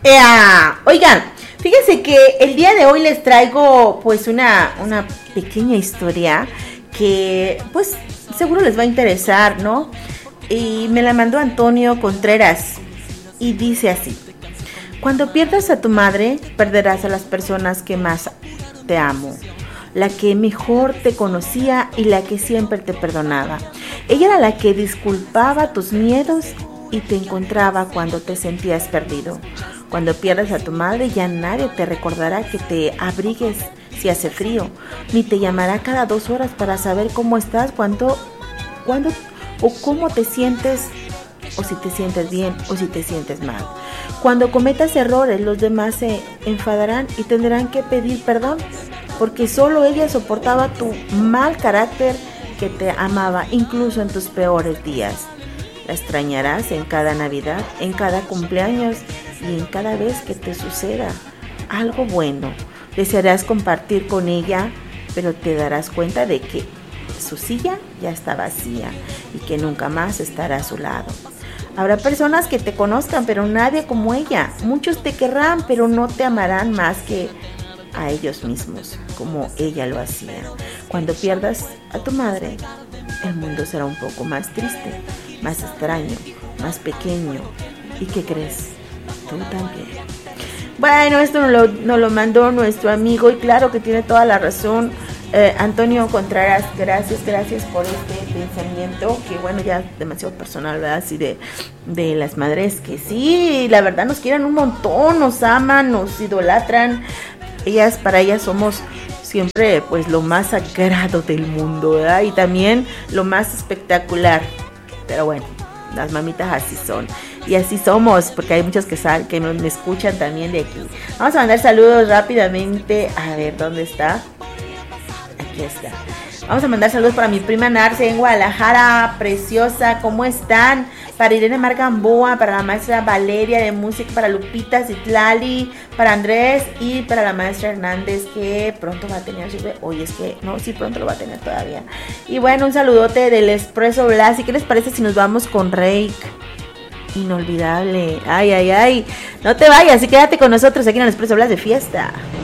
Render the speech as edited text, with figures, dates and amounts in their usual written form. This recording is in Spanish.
Oigan, fíjense que el día de hoy les traigo pues una pequeña historia que pues seguro les va a interesar, ¿no? Y me la mandó Antonio Contreras y dice así: cuando pierdas a tu madre, perderás a las personas que más te amo, la que mejor te conocía y la que siempre te perdonaba. Ella era la que disculpaba tus miedos y te encontraba cuando te sentías perdido. Cuando pierdas a tu madre, ya nadie te recordará que te abrigues si hace frío, ni te llamará cada 2 horas para saber cómo estás, cuándo o cómo te sientes, o si te sientes bien o si te sientes mal. Cuando cometas errores, los demás se enfadarán y tendrán que pedir perdón, porque solo ella soportaba tu mal carácter, que te amaba incluso en tus peores días. La extrañarás en cada Navidad, en cada cumpleaños y en cada vez que te suceda algo bueno. Desearás compartir con ella, pero te darás cuenta de que su silla ya está vacía y que nunca más estará a su lado. Habrá personas que te conozcan, pero nadie como ella. Muchos te querrán, pero no te amarán más que a ellos mismos, como ella lo hacía. Cuando pierdas a tu madre, el mundo será un poco más triste, más extraño, más pequeño. ¿Y qué crees? Tú también. Bueno, esto nos lo mandó nuestro amigo y claro que tiene toda la razón. Antonio Contreras, gracias por este pensamiento, que bueno, ya es demasiado personal, ¿verdad? Así de las madres que sí, la verdad nos quieren un montón, nos aman, nos idolatran. Para ellas somos siempre pues lo más sagrado del mundo, ¿verdad? Y también lo más espectacular. Pero bueno, las mamitas así son. Y así somos, porque hay muchos que me escuchan también de aquí. Vamos a mandar saludos rápidamente. A ver, ¿dónde está? Aquí está. Vamos a mandar saludos para mi prima Narce en Guadalajara, preciosa, ¿cómo están? Para Irene Mar Gamboa, para la maestra Valeria de música, para Lupita Citlali, para Andrés y para la maestra Hernández, que pronto va a tener su... Oye, es que no, sí, pronto lo va a tener todavía. Y bueno, un saludote del Expreso Blas. ¿Y qué les parece si nos vamos con Reik? Inolvidable. Ay. No te vayas y quédate con nosotros aquí en el Expreso Blas de fiesta.